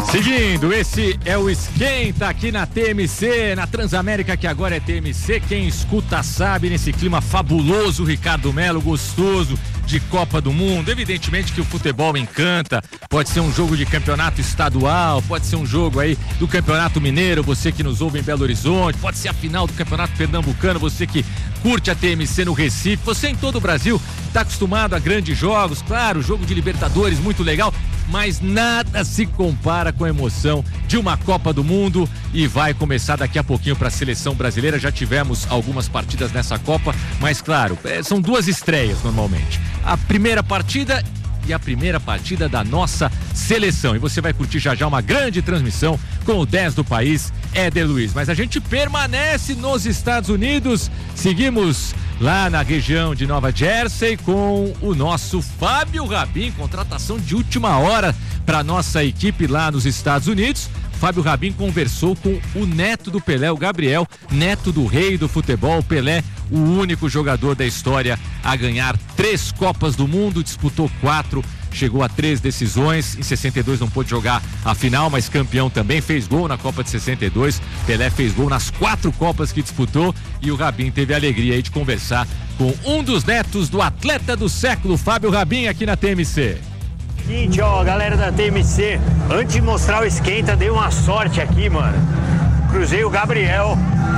Seguindo, esse é o Esquenta aqui na TMC, na Transamérica, que agora é TMC. Quem escuta sabe, nesse clima fabuloso, Ricardo Melo, gostoso, de Copa do Mundo. Evidentemente que o futebol encanta, pode ser um jogo de campeonato estadual, pode ser um jogo aí do Campeonato Mineiro, você que nos ouve em Belo Horizonte, pode ser a final do Campeonato Pernambucano, você que curte a TMC no Recife, você em todo o Brasil está acostumado a grandes jogos, claro, jogo de Libertadores, muito legal, mas nada se compara com a emoção de uma Copa do Mundo, e vai começar daqui a pouquinho para a seleção brasileira. Já tivemos algumas partidas nessa Copa, mas claro, são duas estreias normalmente. A primeira partida e a primeira partida da nossa seleção, e você vai curtir já uma grande transmissão com o 10 do país, Éder Luiz. Mas a gente permanece nos Estados Unidos, seguimos lá na região de Nova Jersey com o nosso Fábio Rabin, contratação de última hora para nossa equipe lá nos Estados Unidos. Fábio Rabin conversou com o neto do Pelé, o Gabriel, neto do rei do futebol. Pelé, o único jogador da história a ganhar 3 Copas do Mundo, disputou 4, chegou a 3 decisões. Em 62 não pôde jogar a final, mas campeão também, fez gol na Copa de 62. Pelé fez gol nas 4 Copas que disputou, e o Rabin teve a alegria aí de conversar com um dos netos do atleta do século, Fábio Rabin, aqui na TMC. Seguinte, ó, galera da TMC, antes de mostrar o Esquenta, dei uma sorte aqui, mano. Cruzei o Gabriel,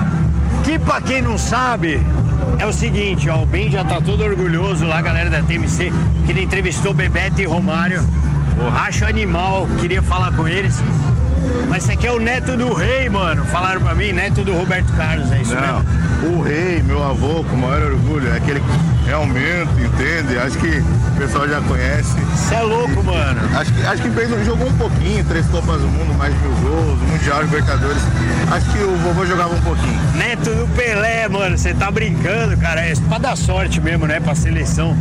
que pra quem não sabe, é o seguinte, ó, o Ben já tá todo orgulhoso lá, galera da TMC, que ele entrevistou Bebeto e Romário. O racho animal, queria falar com eles. Mas esse aqui é o neto do rei, mano. Falaram pra mim, neto do Roberto Carlos, é isso mesmo? O rei, meu avô, com o maior orgulho, é aquele que realmente entende, acho que o pessoal já conhece. Você é louco, mano. Acho que jogou um pouquinho, 3 Copas do Mundo, mais 1000 gols, Mundial, Libertadores. Acho que o vovô jogava um pouquinho. Neto do Pelé, mano, você tá brincando, cara. É pra dar sorte mesmo, né, pra seleção.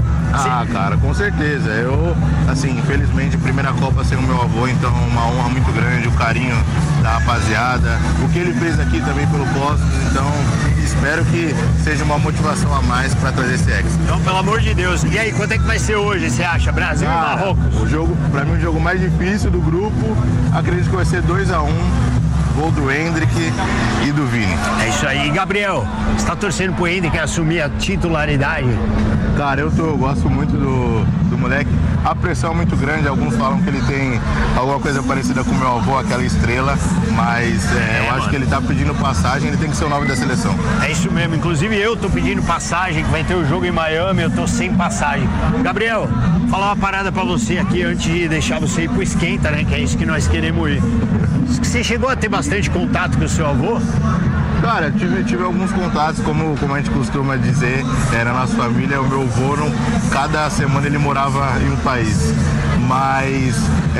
Ah, cara, com certeza. Eu, assim, infelizmente, primeira Copa sem o meu avô, então uma honra muito grande, o carinho da rapaziada, o que ele fez aqui também pelo Postos, então espero que seja uma motivação a mais para trazer esse ex. Então, pelo amor de Deus, e aí, quanto é que vai ser hoje, você acha? Brasil e Marrocos? O jogo, pra mim, o jogo mais difícil do grupo, acredito que vai ser 2-1. Gol do Hendrick e do Vini. É isso aí. Gabriel, você tá torcendo pro Hendrick assumir a titularidade? Cara, eu gosto muito do moleque. A pressão é muito grande, alguns falam que ele tem alguma coisa parecida com o meu avô, aquela estrela, mas eu acho que ele tá pedindo passagem, ele tem que ser o nome da seleção. É isso mesmo, inclusive eu tô pedindo passagem, que vai ter o jogo em Miami, eu tô sem passagem. Gabriel, falar uma parada pra você aqui antes de deixar você ir pro Esquenta, né, que é isso que nós queremos ir. Você chegou a ter bastante contato com o seu avô? Cara, tive alguns contatos, como a gente costuma dizer, na nossa família, o meu avô, cada semana ele morava em um país. Mas,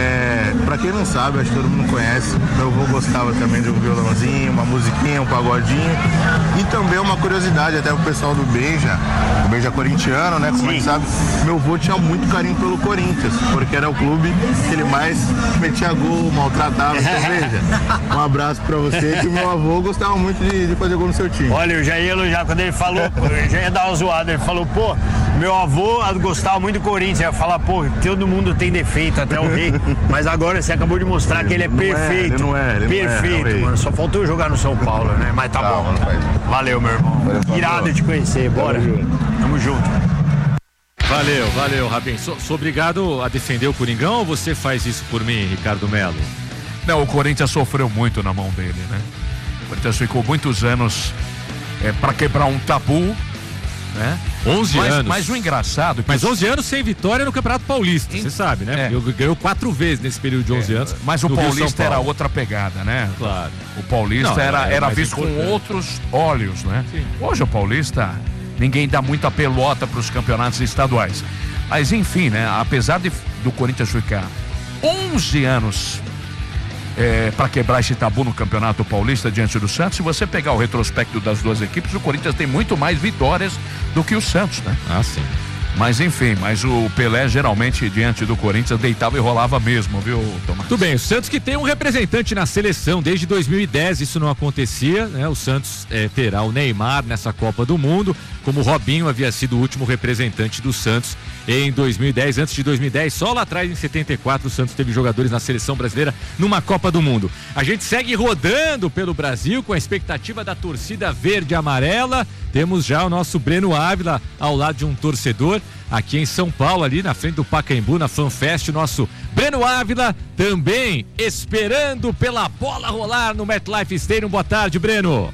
pra quem não sabe, acho que todo mundo conhece, meu avô gostava também de um violãozinho, uma musiquinha, um pagodinho. E também uma curiosidade, até o pessoal do Benja, o Benja corintiano, né, como a gente sabe, meu avô tinha muito carinho pelo Corinthians, porque era o clube que ele mais metia gol, maltratava. Então, veja, um abraço pra você, que o meu avô gostava muito de fazer gol no seu time. Olha, eu já ia elogiar quando ele falou, eu já ia dar uma zoada, ele falou, pô, meu avô gostava muito do Corinthians, eu ia falar, pô, todo mundo tem defeito, até o rei, mas agora você acabou de mostrar que ele é perfeito. Ele não é perfeito, mano, só faltou jogar no São Paulo, né, mas tá bom. Valeu, meu irmão. Irado de te conhecer, bora. Tamo junto. Valeu, Rabin. Sou obrigado a defender o Coringão, ou você faz isso por mim, Ricardo Melo? Não, o Corinthians sofreu muito na mão dele, né? O Corinthians ficou muitos anos para quebrar um tabu, né? 11 anos. Mas o engraçado... Mas 11 anos sem vitória no Campeonato Paulista, você sabe, né? Ganhou 4 vezes nesse período de 11 anos. Mas o Paulista era outra pegada, né? Claro. O Paulista era visto com outros olhos, né? Sim. Hoje o Paulista, ninguém dá muita pelota para os campeonatos estaduais. Mas enfim, né? Apesar do Corinthians ficar 11 anos para quebrar esse tabu no Campeonato Paulista diante do Santos, se você pegar o retrospecto das duas equipes, o Corinthians tem muito mais vitórias do que o Santos, né? Ah, sim. Mas enfim, o Pelé geralmente diante do Corinthians deitava e rolava mesmo, viu, Tomás? Tudo bem, o Santos que tem um representante na seleção desde 2010, isso não acontecia, né? O Santos terá o Neymar nessa Copa do Mundo, como o Robinho havia sido o último representante do Santos em 2010. Antes de 2010, só lá atrás em 74 o Santos teve jogadores na seleção brasileira numa Copa do Mundo. A gente segue rodando pelo Brasil com a expectativa da torcida verde e amarela. Temos já o nosso Breno Ávila ao lado de um torcedor aqui em São Paulo, ali na frente do Pacaembu, na FanFest. O nosso Breno Ávila também esperando pela bola rolar no MetLife Stadium. Boa tarde, Breno.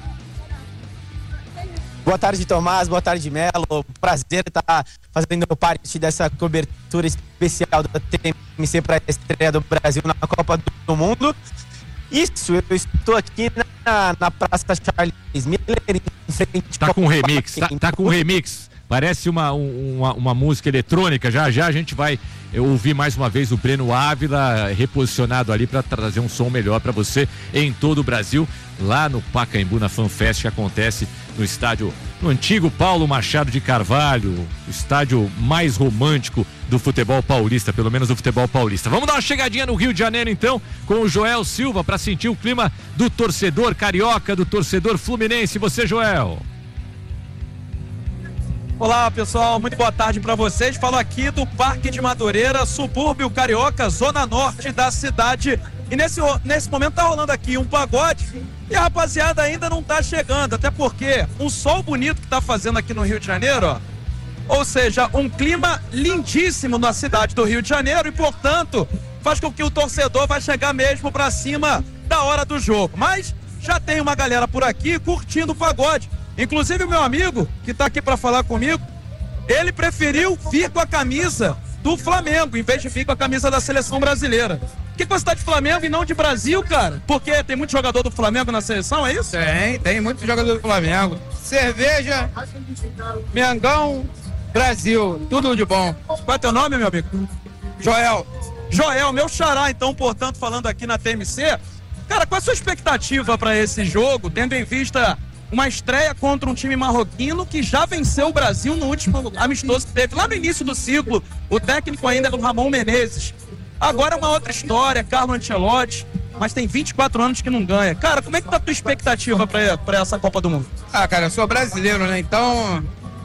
Boa tarde, Tomás. Boa tarde, Melo. Prazer estar fazendo parte dessa cobertura especial da TMC para a estreia do Brasil na Copa do Mundo. Isso, eu estou aqui na Praça Charles Miller. Tá com remix, tá com remix. Parece uma música eletrônica. Já a gente vai ouvir mais uma vez o Breno Ávila reposicionado ali para trazer um som melhor para você em todo o Brasil, lá no Pacaembu, na FanFest, que acontece no estádio, no antigo Paulo Machado de Carvalho, o estádio mais romântico do futebol paulista, pelo menos do futebol paulista. Vamos dar uma chegadinha no Rio de Janeiro então, com o Joel Silva, para sentir o clima do torcedor carioca, do torcedor fluminense. Você, Joel? Olá, pessoal, muito boa tarde para vocês. Falo aqui do Parque de Madureira, subúrbio carioca, zona norte da cidade. E nesse momento tá rolando aqui um pagode e a rapaziada ainda não tá chegando, até porque um sol bonito que tá fazendo aqui no Rio de Janeiro, ó, ou seja, um clima lindíssimo na cidade do Rio de Janeiro e, portanto, faz com que o torcedor vai chegar mesmo para cima da hora do jogo. Mas já tem uma galera por aqui curtindo o pagode. Inclusive o meu amigo, que tá aqui para falar comigo, ele preferiu vir com a camisa do Flamengo, em vez de vir com a camisa da seleção brasileira. Por que você tá de Flamengo e não de Brasil, cara? Porque tem muito jogador do Flamengo na seleção, é isso? Tem muito jogador do Flamengo. Cerveja, Mengão, Brasil, tudo de bom. Qual é teu nome, meu amigo? Joel. Joel, meu xará, então, portanto, falando aqui na TMC. Cara, qual é a sua expectativa para esse jogo, tendo em vista uma estreia contra um time marroquino que já venceu o Brasil no último amistoso que teve lá no início do ciclo? O técnico ainda era o Ramon Menezes. Agora é uma outra história, Carlo Ancelotti, mas tem 24 anos que não ganha. Cara, como é que tá a tua expectativa para essa Copa do Mundo? Ah, cara, eu sou brasileiro, né? Então,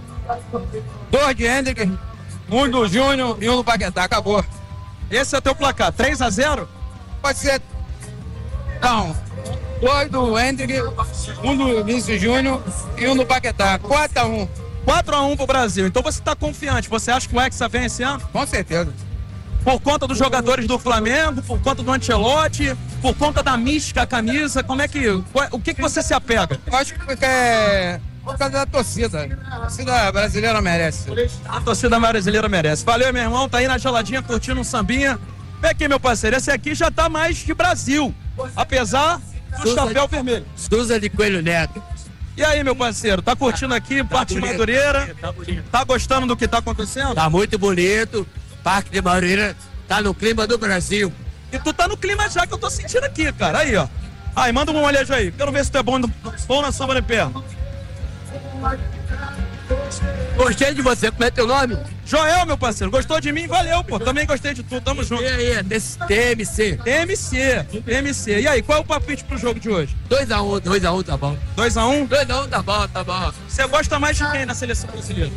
2 de Hendrick, 1 do Júnior e 1 do Paquetá, acabou. Esse é o teu placar, 3-0? Pode ser. Não, 2 do Hendrick, 1 do Vinícius Júnior e 1 do Paquetá, 4-1. 4-1 pro Brasil. Então você tá confiante, você acha que o Hexa vem esse ano? Com certeza. Por conta dos jogadores do Flamengo, por conta do Ancelotti, por conta da mística, a camisa, o que você se apega? Eu acho que é por causa da torcida. A torcida brasileira merece. A torcida brasileira merece. Valeu, meu irmão, tá aí na geladinha curtindo um sambinha. Vem aqui, meu parceiro, esse aqui já tá mais de Brasil, apesar do chapéu vermelho. Souza de Coelho Neto. E aí, meu parceiro, tá curtindo aqui, Parque de Madureira? Tá gostando do que tá acontecendo? Tá muito bonito. Parque de Madureira tá no clima do Brasil. E tu tá no clima já que eu tô sentindo aqui, cara. Aí, ó. Aí, manda um olhadinho aí. Quero ver se tu é bom na sombra de pé. Gostei de você. Como é teu nome? Joel, meu parceiro. Gostou de mim? Valeu, pô. Também gostei de tudo. Tamo junto. E aí, desse TMC. TMC. E aí, qual é o palpite pro jogo de hoje? 2-1, tá bom. 2-1? 2-1, tá bom. Você gosta mais de quem na seleção brasileira?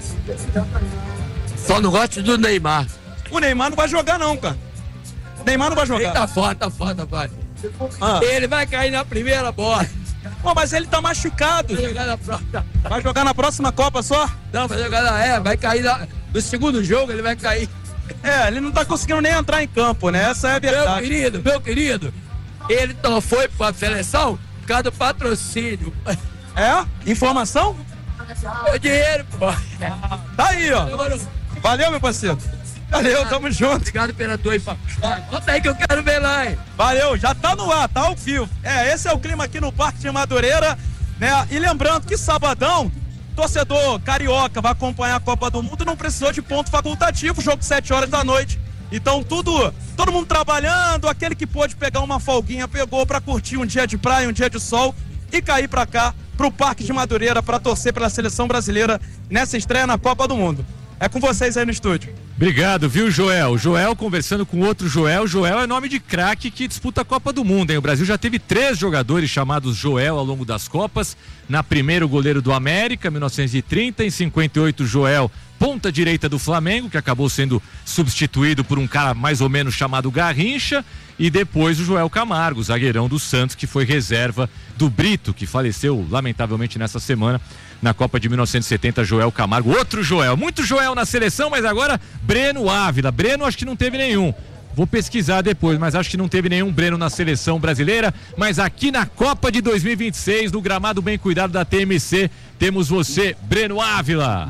Só não gosto do Neymar. O Neymar não vai jogar, não, cara. O Neymar não vai jogar. Ele tá fora, pai. Ele vai cair na primeira bola. Pô, mas ele tá machucado. Vai jogar na próxima Copa só? Não, vai cair no segundo jogo, ele vai cair. Ele não tá conseguindo nem entrar em campo, né? Essa é a verdade. Meu querido, ele não foi pra seleção por causa do patrocínio. Informação? É dinheiro, pô. Tá aí, ó. Valeu, meu parceiro. Valeu, tamo junto. Obrigado pela tua aí, Bota aí que eu quero ver lá, hein? Valeu, já tá no ar, tá ao fio. Esse é o clima aqui no Parque de Madureira, né? E lembrando que sabadão, torcedor carioca vai acompanhar a Copa do Mundo e não precisou de ponto facultativo, jogo 7 horas da noite. Então todo mundo trabalhando, aquele que pôde pegar uma folguinha, pegou pra curtir um dia de praia, um dia de sol e cair pra cá, pro Parque de Madureira, pra torcer pela seleção brasileira nessa estreia na Copa do Mundo. É com vocês aí no estúdio. Obrigado, viu, Joel? O Joel conversando com outro Joel. Joel é nome de craque que disputa a Copa do Mundo, hein? O Brasil já teve 3 jogadores chamados Joel ao longo das Copas. Na primeira, o goleiro do América, 1930. Em 58, Joel, ponta direita do Flamengo, que acabou sendo substituído por um cara mais ou menos chamado Garrincha. E depois o Joel Camargo, zagueirão do Santos, que foi reserva do Brito, que faleceu lamentavelmente nessa semana na Copa de 1970, Joel Camargo. Outro Joel, muito Joel na seleção, mas agora Breno Ávila. Breno acho que não teve nenhum. Vou pesquisar depois, mas acho que não teve nenhum Breno na seleção brasileira. Mas aqui na Copa de 2026, no gramado bem cuidado da TMC, temos você, Breno Ávila.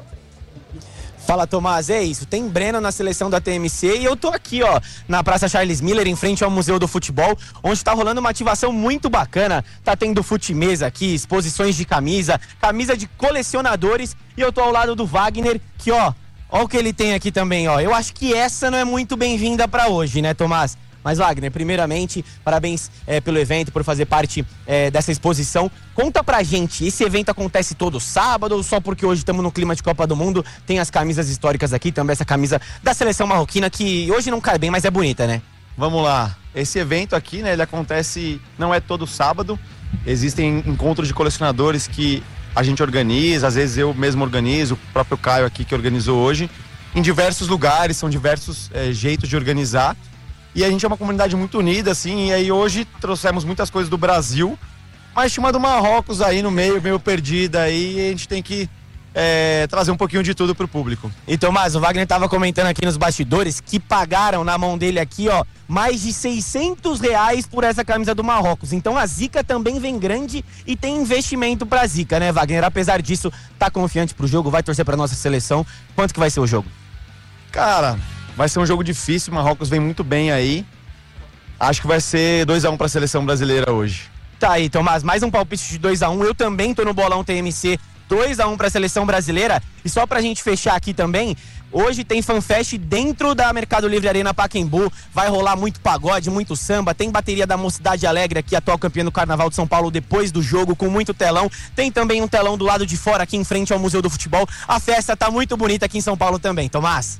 Fala, Tomás, é isso, tem Breno na seleção da TMC e eu tô aqui, ó, na Praça Charles Miller, em frente ao Museu do Futebol, onde tá rolando uma ativação muito bacana. Tá tendo fute-mesa aqui, exposições de camisa de colecionadores, e eu tô ao lado do Wagner, que ó o que ele tem aqui também, ó. Eu acho que essa não é muito bem-vinda pra hoje, né, Tomás? Mas, Wagner, primeiramente, parabéns pelo evento, por fazer parte dessa exposição. Conta pra gente, esse evento acontece todo sábado ou só porque hoje estamos no clima de Copa do Mundo? Tem as camisas históricas aqui, também essa camisa da seleção marroquina, que hoje não cai bem, mas é bonita, né? Vamos lá. Esse evento aqui, né, ele acontece, não é todo sábado. Existem encontros de colecionadores que a gente organiza, às vezes eu mesmo organizo, o próprio Caio aqui que organizou hoje, em diversos lugares, são diversos jeitos de organizar. E a gente é uma comunidade muito unida, assim, e aí hoje trouxemos muitas coisas do Brasil, mas tinha uma do Marrocos aí no meio perdida aí, e a gente tem que trazer um pouquinho de tudo pro público. E Tomás, o Wagner tava comentando aqui nos bastidores que pagaram na mão dele aqui, ó, mais de R$600 por essa camisa do Marrocos. Então a zica também vem grande e tem investimento pra zica, né, Wagner? Apesar disso, tá confiante pro jogo, vai torcer pra nossa seleção. Quanto que vai ser o jogo? Cara, vai ser um jogo difícil, o Marrocos vem muito bem aí. Acho que vai ser 2-1 para a seleção brasileira hoje. Tá aí, Tomás, mais um palpite de 2-1. Eu também tô no bolão TMC, 2-1 para a seleção brasileira. E só pra gente fechar aqui também, hoje tem FanFest dentro da Mercado Livre Arena Pacaembu. Vai rolar muito pagode, muito samba. Tem bateria da Mocidade Alegre aqui, atual campeã do Carnaval de São Paulo, depois do jogo, com muito telão. Tem também um telão do lado de fora, aqui em frente ao Museu do Futebol. A festa tá muito bonita aqui em São Paulo também, Tomás.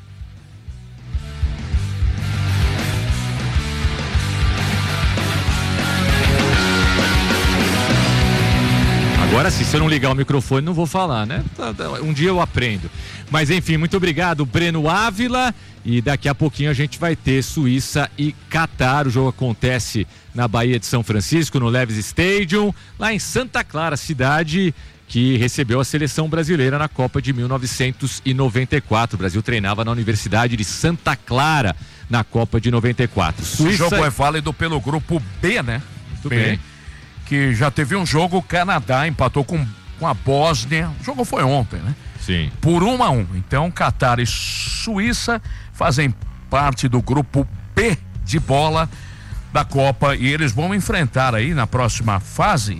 Agora, se eu não ligar o microfone, não vou falar, né? Um dia eu aprendo. Mas, enfim, muito obrigado, Breno Ávila. E daqui a pouquinho a gente vai ter Suíça e Catar. O jogo acontece na Baía de São Francisco, no Levi's Stadium, lá em Santa Clara, cidade que recebeu a seleção brasileira na Copa de 1994. O Brasil treinava na Universidade de Santa Clara na Copa de 94. Suíça... O jogo é válido pelo grupo B, né? Muito bem. Que já teve um jogo, o Canadá empatou com a Bósnia. O jogo foi ontem, né? Sim. Por 1-1. Então, Catar e Suíça fazem parte do grupo B de bola da Copa e eles vão enfrentar aí na próxima fase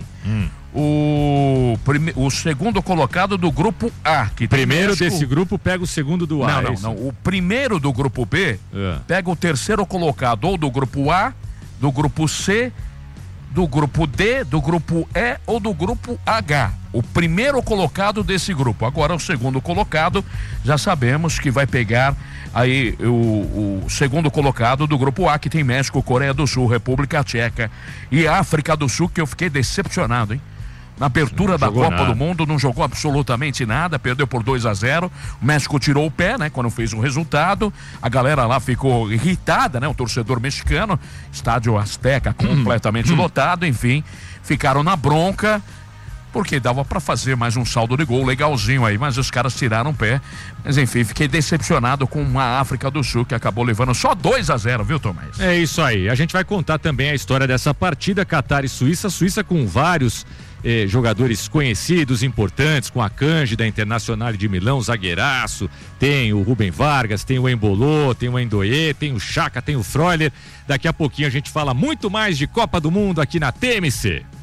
o segundo colocado do grupo A. Que primeiro México... desse grupo pega o segundo do A. Não. O primeiro do grupo B pega o terceiro colocado ou do grupo A, do grupo C, do grupo D, do grupo E ou do grupo H. O primeiro colocado desse grupo. Agora o segundo colocado, já sabemos que vai pegar aí o segundo colocado do grupo A, que tem México, Coreia do Sul, República Tcheca e África do Sul, que eu fiquei decepcionado, hein? Na abertura da Copa do Mundo, não jogou absolutamente nada, perdeu por 2-0. O México tirou o pé, né? Quando fez o resultado. A galera lá ficou irritada, né? O torcedor mexicano, estádio Azteca completamente lotado, enfim, ficaram na bronca, porque dava pra fazer mais um saldo de gol legalzinho aí, mas os caras tiraram o pé. Mas enfim, fiquei decepcionado com a África do Sul, que acabou levando só 2-0, viu, Tomás? É isso aí. A gente vai contar também a história dessa partida, Catar e Suíça. Suíça com vários jogadores conhecidos, importantes, com a Kanji da Internacional de Milão, zagueiraço, tem o Rubem Vargas, tem o Embolô, tem o Endoie, tem o Chaka, tem o Freuler. Daqui a pouquinho a gente fala muito mais de Copa do Mundo aqui na TMC.